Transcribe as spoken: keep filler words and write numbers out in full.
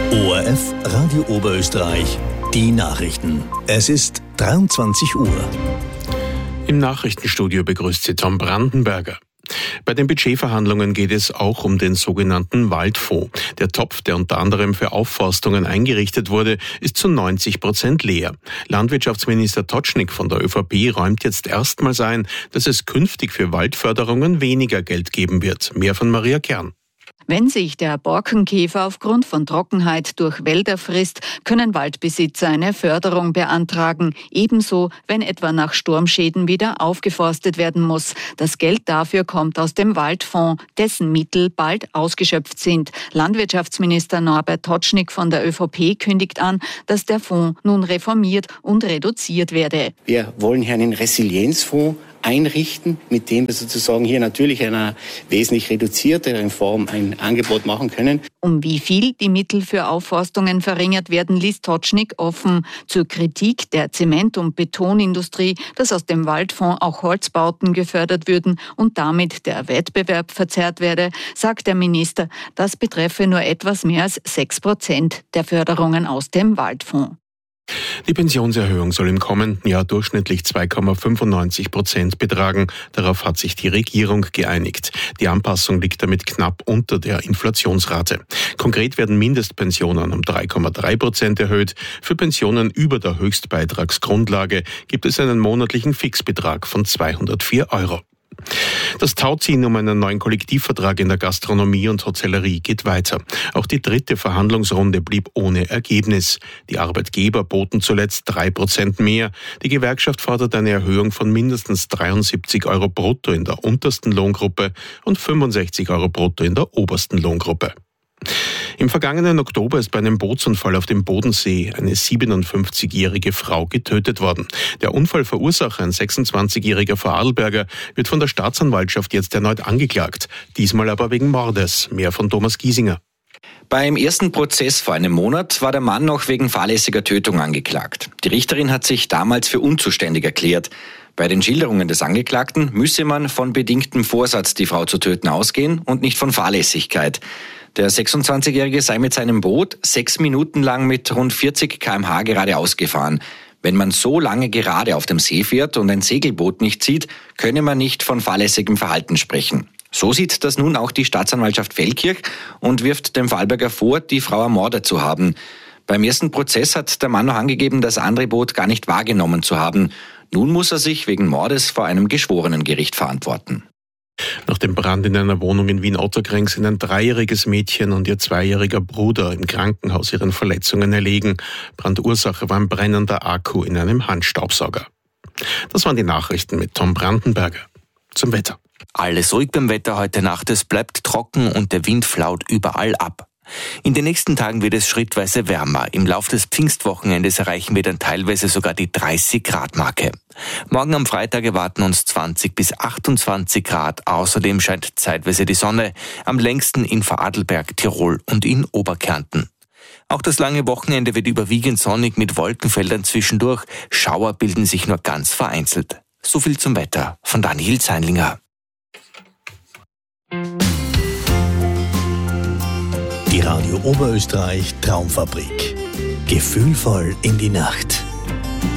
O R F Radio Oberösterreich, die Nachrichten. Es ist dreiundzwanzig Uhr. Im Nachrichtenstudio begrüßt Sie Tom Brandenberger. Bei den Budgetverhandlungen geht es auch um den sogenannten Waldfonds. Der Topf, der unter anderem für Aufforstungen eingerichtet wurde, ist zu neunzig Prozent leer. Landwirtschaftsminister Totschnig von der ÖVP räumt jetzt erstmals ein, dass es künftig für Waldförderungen weniger Geld geben wird. Mehr von Maria Kern. Wenn sich der Borkenkäfer aufgrund von Trockenheit durch Wälder frisst, können Waldbesitzer eine Förderung beantragen. Ebenso, wenn etwa nach Sturmschäden wieder aufgeforstet werden muss. Das Geld dafür kommt aus dem Waldfonds, dessen Mittel bald ausgeschöpft sind. Landwirtschaftsminister Norbert Totschnig von der ÖVP kündigt an, dass der Fonds nun reformiert und reduziert werde. Wir wollen hier einen Resilienzfonds einrichten, mit dem wir sozusagen hier natürlich in einer wesentlich reduzierteren Form ein Angebot machen können. Um wie viel die Mittel für Aufforstungen verringert werden, ließ Totschnig offen. Zur Kritik der Zement- und Betonindustrie, dass aus dem Waldfonds auch Holzbauten gefördert würden und damit der Wettbewerb verzerrt werde, sagt der Minister, das betreffe nur etwas mehr als sechs Prozent der Förderungen aus dem Waldfonds. Die Pensionserhöhung soll im kommenden Jahr durchschnittlich zwei Komma fünfundneunzig Prozent betragen. Darauf hat sich die Regierung geeinigt. Die Anpassung liegt damit knapp unter der Inflationsrate. Konkret werden Mindestpensionen um drei Komma drei Prozent erhöht. Für Pensionen über der Höchstbeitragsgrundlage gibt es einen monatlichen Fixbetrag von zweihundertvier Euro. Das Tauziehen um einen neuen Kollektivvertrag in der Gastronomie und Hotellerie geht weiter. Auch die dritte Verhandlungsrunde blieb ohne Ergebnis. Die Arbeitgeber boten zuletzt drei Prozent mehr. Die Gewerkschaft fordert eine Erhöhung von mindestens dreiundsiebzig Euro brutto in der untersten Lohngruppe und fünfundsechzig Euro brutto in der obersten Lohngruppe. Im vergangenen Oktober ist bei einem Bootsunfall auf dem Bodensee eine siebenundfünfzigjährige Frau getötet worden. Der Unfallverursacher, ein sechsundzwanzigjähriger Vorarlberger, wird von der Staatsanwaltschaft jetzt erneut angeklagt. Diesmal aber wegen Mordes. Mehr von Thomas Giesinger. Beim ersten Prozess vor einem Monat war der Mann noch wegen fahrlässiger Tötung angeklagt. Die Richterin hat sich damals für unzuständig erklärt. Bei den Schilderungen des Angeklagten müsse man von bedingtem Vorsatz, die Frau zu töten, ausgehen und nicht von Fahrlässigkeit. Der sechsundzwanzigjährige sei mit seinem Boot sechs Minuten lang mit rund vierzig Kilometer pro Stunde geradeaus gefahren. Wenn man so lange gerade auf dem See fährt und ein Segelboot nicht sieht, könne man nicht von fahrlässigem Verhalten sprechen. So sieht das nun auch die Staatsanwaltschaft Feldkirch und wirft dem Vorarlberger vor, die Frau ermordet zu haben. Beim ersten Prozess hat der Mann noch angegeben, das andere Boot gar nicht wahrgenommen zu haben. Nun muss er sich wegen Mordes vor einem Geschworenengericht verantworten. Nach dem Brand in einer Wohnung in Wien-Otterkring sind ein dreijähriges Mädchen und ihr zweijähriger Bruder im Krankenhaus ihren Verletzungen erlegen. Brandursache war ein brennender Akku in einem Handstaubsauger. Das waren die Nachrichten mit Tom Brandenberger. Zum Wetter. Alles ruhig beim Wetter heute Nacht. Es bleibt trocken und der Wind flaut überall ab. In den nächsten Tagen wird es schrittweise wärmer. Im Lauf des Pfingstwochenendes erreichen wir dann teilweise sogar die dreißig Grad Marke. Morgen am Freitag erwarten uns zwanzig bis achtundzwanzig Grad. Außerdem scheint zeitweise die Sonne, am längsten in Vorarlberg, Tirol und in Oberkärnten. Auch das lange Wochenende wird überwiegend sonnig mit Wolkenfeldern zwischendurch. Schauer bilden sich nur ganz vereinzelt. So viel zum Wetter von Daniel Zeinlinger. Die Radio Oberösterreich Traumfabrik. Gefühlvoll in die Nacht.